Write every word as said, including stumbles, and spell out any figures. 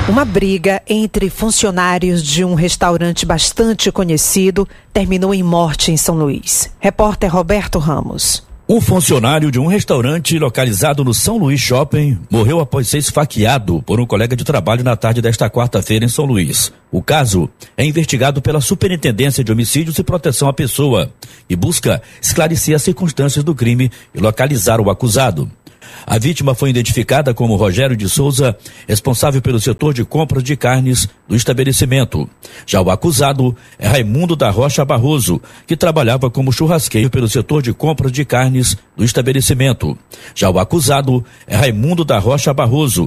Uma briga entre funcionários de um restaurante bastante conhecido terminou em morte em São Luís. Repórter Roberto Ramos. Um funcionário de um restaurante localizado no São Luís Shopping morreu após ser esfaqueado por um colega de trabalho na tarde desta quarta-feira em São Luís. O caso é investigado pela Superintendência de Homicídios e Proteção à Pessoa e busca esclarecer as circunstâncias do crime e localizar o acusado. A vítima foi identificada como Rogério de Souza, responsável pelo setor de compras de carnes do estabelecimento. Já o acusado é Raimundo da Rocha Barroso, que trabalhava como churrasqueiro pelo setor de compras de carnes do estabelecimento. Já o acusado é Raimundo da Rocha Barroso,